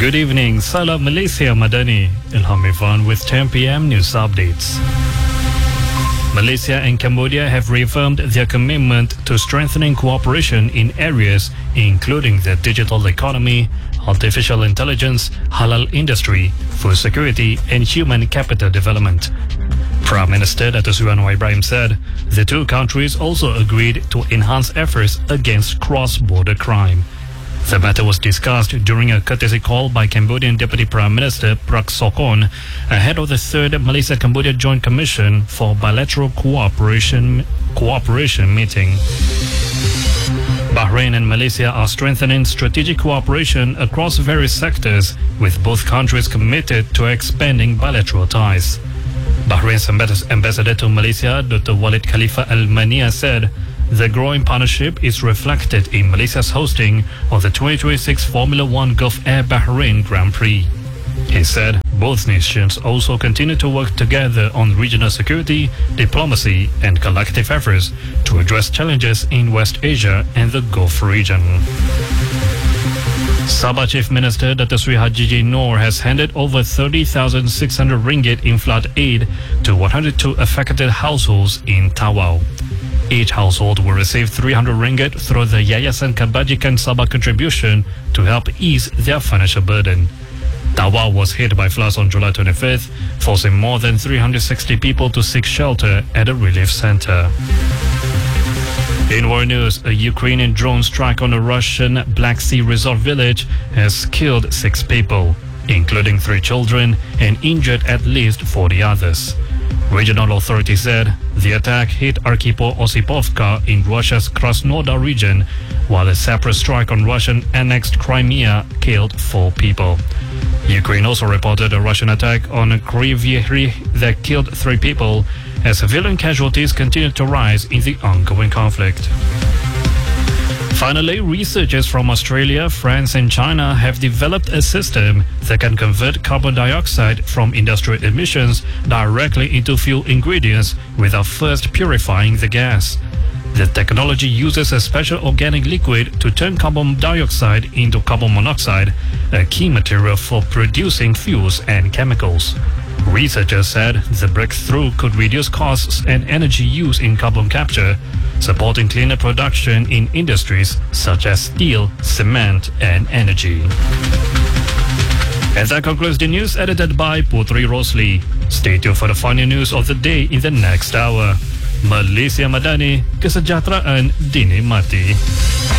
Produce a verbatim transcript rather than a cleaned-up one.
Good evening, Salam Malaysia Madani. Ilham Irfan with ten p m news updates. Malaysia and Cambodia have reaffirmed their commitment to strengthening cooperation in areas including the digital economy, artificial intelligence, halal industry, food security, and human capital development. Prime Minister Dato Sri Anwar Ibrahim said the two countries also agreed to enhance efforts against cross-border crime. The matter was discussed during a courtesy call by Cambodian Deputy Prime Minister Prak Sokhonn ahead of the third Malaysia-Cambodia Joint Commission for Bilateral Cooperation Cooperation meeting. Bahrain and Malaysia are strengthening strategic cooperation across various sectors, with both countries committed to expanding bilateral ties. Bahrain's ambassador to Malaysia, Doctor Walid Khalifa Al Mania, said the growing partnership is reflected in Malaysia's hosting of the twenty twenty-six Formula One Gulf Air Bahrain Grand Prix. He said both nations also continue to work together on regional security, diplomacy, and collective efforts to address challenges in West Asia and the Gulf region. Sabah Chief Minister Dato Sri Haji Noor has handed over thirty thousand six hundred ringgit in flood aid to one hundred two affected households in Tawau. Each household will receive three hundred ringgit through the Yayasan Kebajikan Sabah contribution to help ease their financial burden. Tawau was hit by floods on July twenty-fifth, forcing more than three hundred sixty people to seek shelter at a relief center. In war news, a Ukrainian drone strike on a Russian Black Sea resort village has killed six people, including three children, and injured at least forty others. Regional authorities said the attack hit Archipel Osipovka in Russia's Krasnodar region, while a separate strike on Russian-annexed Crimea killed four people. Ukraine also reported a Russian attack on Kryvyi that killed three people, as civilian casualties continue to rise in the ongoing conflict. Finally, researchers from Australia, France and China have developed a system that can convert carbon dioxide from industrial emissions directly into fuel ingredients without first purifying the gas. The technology uses a special organic liquid to turn carbon dioxide into carbon monoxide, a key material for producing fuels and chemicals. Researchers said the breakthrough could reduce costs and energy use in carbon capture, supporting cleaner production in industries such as steel, cement, and energy. And that concludes the news edited by Putri Rosli. Stay tuned for the final news of the day in the next hour. Malaysia Madani, kesejahteraan dinikmati.